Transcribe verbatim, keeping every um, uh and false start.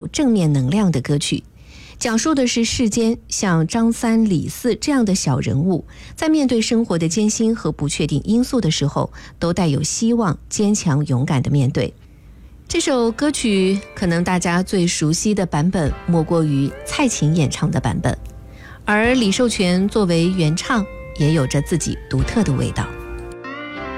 正面能量的歌曲，讲述的是世间像张三李四这样的小人物，在面对生活的艰辛和不确定因素的时候，都带有希望，坚强勇敢地面对。这首歌曲可能大家最熟悉的版本莫过于蔡琴演唱的版本，而李寿全作为原唱也有着自己独特的味道。